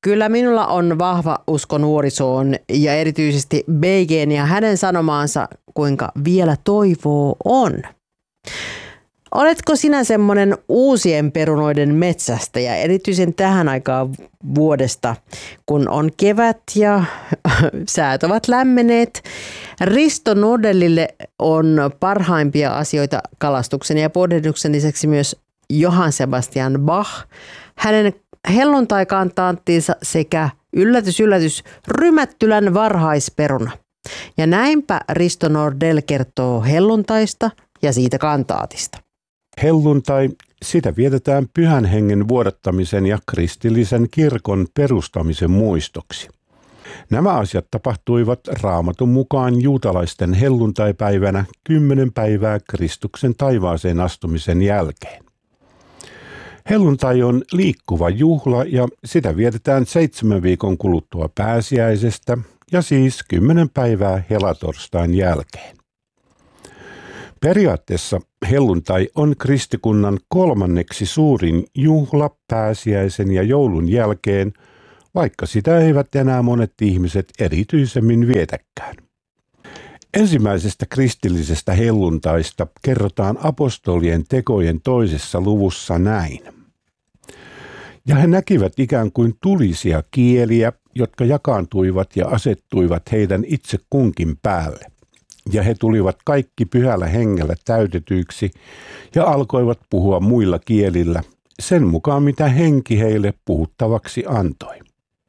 Kyllä minulla on vahva usko nuorisoon ja erityisesti BG:n ja hänen sanomaansa, kuinka vielä toivoa on. Oletko sinä semmoinen uusien perunoiden metsästäjä, erityisen tähän aikaan vuodesta, kun on kevät ja säät ovat lämmenneet? Risto Nordellille on parhaimpia asioita kalastuksen ja podehduksen lisäksi myös Johann Sebastian Bach, hänen helluntai-kantaattinsa sekä yllätys, Rymättylän varhaisperuna. Ja näinpä Risto Nordell kertoo helluntaista ja siitä kantaatista. Helluntai, sitä vietetään Pyhän Hengen vuodattamisen ja kristillisen kirkon perustamisen muistoksi. Nämä asiat tapahtuivat Raamatun mukaan juutalaisten helluntaipäivänä 10 päivää Kristuksen taivaaseen astumisen jälkeen. Helluntai on liikkuva juhla ja sitä vietetään 7 viikon kuluttua pääsiäisestä ja siis 10 päivää helatorstain jälkeen. Periaatteessa helluntai on kristikunnan 3. suurin juhla pääsiäisen ja joulun jälkeen, vaikka sitä eivät enää monet ihmiset erityisemmin vietäkään. Ensimmäisestä kristillisestä helluntaista kerrotaan apostolien tekojen 2. luvussa näin. Ja he näkivät ikään kuin tulisia kieliä, jotka jakaantuivat ja asettuivat heidän itse kunkin päälle. Ja he tulivat kaikki Pyhällä Hengellä täytetyiksi ja alkoivat puhua muilla kielillä, sen mukaan mitä henki heille puhuttavaksi antoi.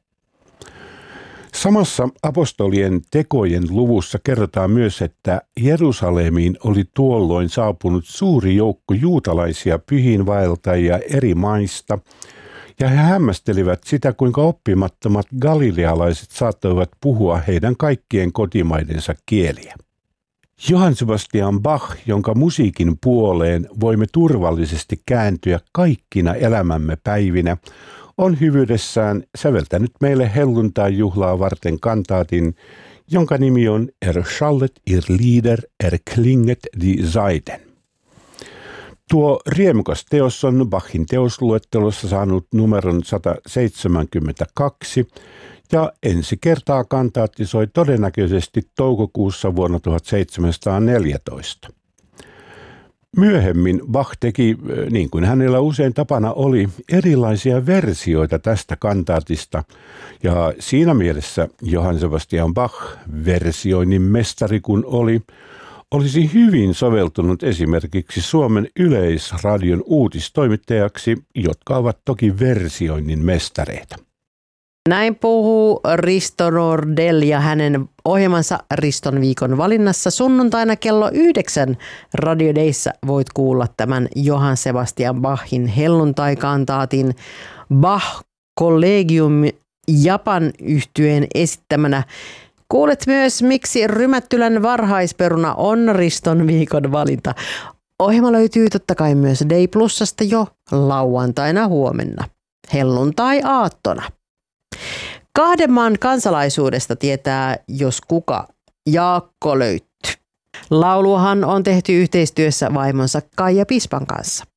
Samassa apostolien tekojen luvussa kerrotaan myös, että Jerusalemiin oli tuolloin saapunut suuri joukko juutalaisia pyhiinvaeltajia eri maista, ja he hämmästelivät sitä, kuinka oppimattomat galilealaiset saattoivat puhua heidän kaikkien kotimaidensa kieliä. Johann Sebastian Bach, jonka musiikin puoleen voimme turvallisesti kääntyä kaikkina elämämme päivinä, on hyvyydessään säveltänyt meille helluntai-juhlaa varten kantaatin, jonka nimi on Erschallet ihr Lieder, erklinget die Saiten. Tuo riemukas teos on Bachin teosluettelossa saanut numeron 172 ja ensi kertaa kantaatti soi todennäköisesti toukokuussa vuonna 1714. Myöhemmin Bach teki, niin kuin hänellä usein tapana oli, erilaisia versioita tästä kantaatista, ja siinä mielessä Johann Sebastian Bach, versioinnin mestari kun oli, olisi hyvin soveltunut esimerkiksi Suomen Yleisradion uutistoimittajaksi, jotka ovat toki versioinnin mestareita. Näin puhuu Risto Nordell ja hänen ohjelmansa Riston viikon valinnassa sunnuntaina kello 9 Radio Dayssä voit kuulla tämän Johann Sebastian Bachin helluntai-kantaatin Bach Collegium Japan -yhtyeen esittämänä. Kuulet myös, miksi Rymättylän varhaisperuna on Riston viikon valinta. Ohjelma löytyy totta kai myös Day Plusasta jo lauantaina huomenna, helluntai-aattona. 2 maan kansalaisuudesta tietää, jos kuka, Jaakko Löytty. Lauluahan on tehty yhteistyössä vaimonsa Kaija Pispan kanssa.